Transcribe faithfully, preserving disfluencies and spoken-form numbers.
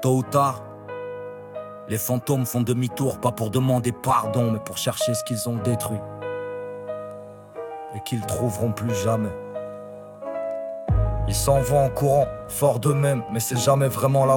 Tôt ou tard, les fantômes font demi-tour, pas pour demander pardon, mais pour chercher ce qu'ils ont détruit et qu'ils trouveront plus jamais. Ils s'en vont en courant, forts d'eux-mêmes, mais c'est jamais vraiment la